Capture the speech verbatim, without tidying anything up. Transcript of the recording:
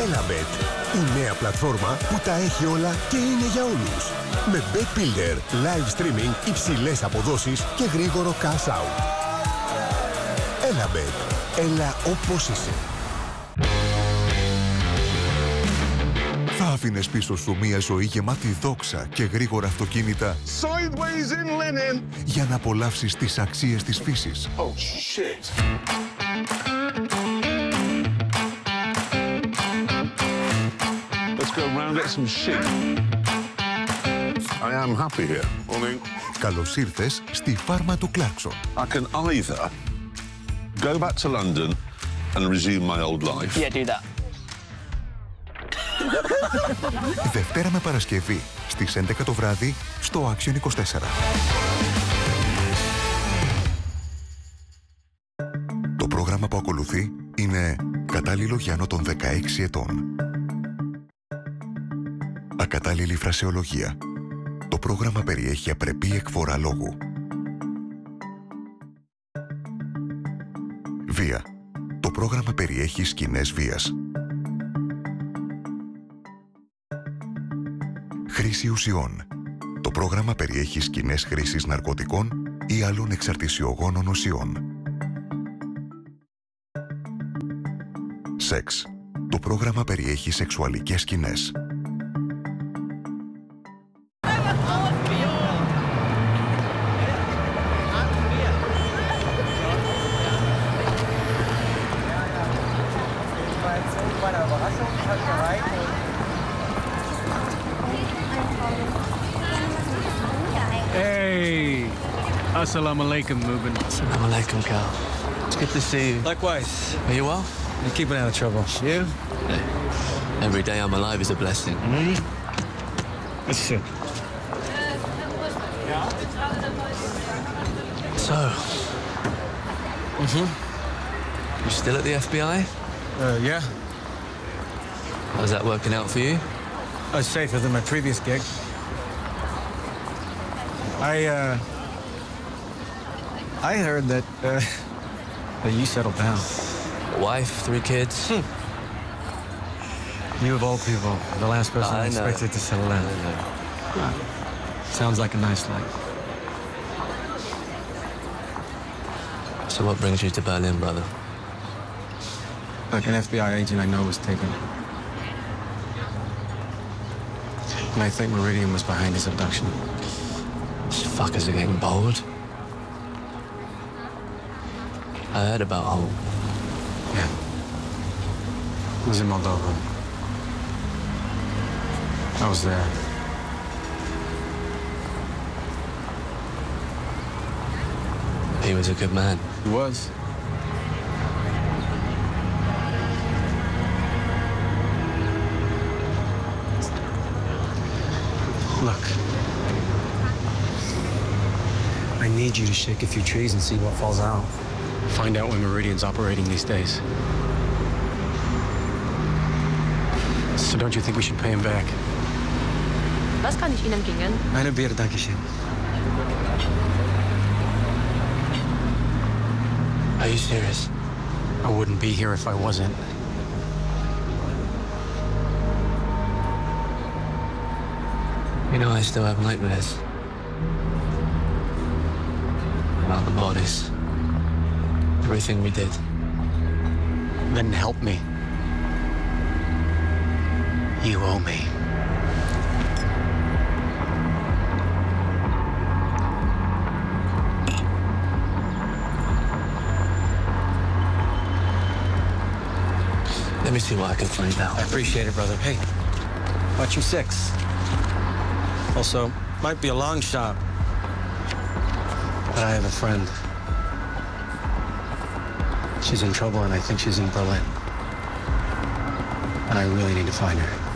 Elabet, η νέα πλατφόρμα που τα έχει όλα και είναι για όλους. Με Bet Builder, live streaming, υψηλές αποδόσεις και γρήγορο cash out. Elabet, έλα όπως είσαι. Θα άφηνες πίσω σου μια ζωή γεμάτη δόξα και γρήγορα αυτοκίνητα Sideways in linen. για να απολαύσεις τις αξίες της φύσης? Oh, shit. Let's go round, get some shit. I am happy here. Morning. Καλώς ήρθες στη φάρμα του Clarkson. I can either go back to London and resume my old life. Yeah, do that. Δευτέρα με Παρασκευή στις έντεκα το βράδυ στο Action είκοσι τέσσερα. Το πρόγραμμα που ακολουθεί είναι κατάλληλο για άνω των δεκαέξι ετών. Ακατάλληλη φρασεολογία. Το πρόγραμμα περιέχει απρεπή εκφορά λόγου. Βία. Το πρόγραμμα περιέχει σκηνές βίας. Χρήση ουσιών. Το πρόγραμμα περιέχει σκηνές χρήσης ναρκωτικών ή άλλων εξαρτησιογόνων ουσιών. Σεξ. Το πρόγραμμα περιέχει σεξουαλικές σκηνές. Hey, assalamu alaikum, Mubin. Assalamu alaikum, Carl. It's good to see you. Likewise. Are you well? You're keeping out of trouble. You? Hey. Every day I'm alive is a blessing. Mm-hmm. Let's sit. So, Mm-hmm. you still at the F B I? Uh, yeah. How's that working out for you? I was safer than my previous gig. I, uh... I heard that, uh... that you settled down. Wife, three kids. Hmm. You of all people, the last person I, I know. expected to settle down. I know. Sounds like a nice life. So what brings you to Berlin, brother? Look, an F B I agent I know was taken. And I think Meridian was behind his abduction. These fuckers are getting bold. I heard about Hole. Yeah. It was in Moldova. I was there. He was a good man. He was. Look. I need you to shake a few trees and see what falls out. Find out when Meridian's operating these days. So don't you think we should pay him back? Was kann ich Ihnen bringen? Eine Bier, danke schön. Are you serious? I wouldn't be here if I wasn't. You know, I still have nightmares. About the bodies. Everything we did. Then help me. You owe me. Let me see what I can find out. I appreciate it, brother. Hey, watch your six. Also, might be a long shot, but I have a friend. She's in trouble, and I think she's in Berlin. And I really need to find her.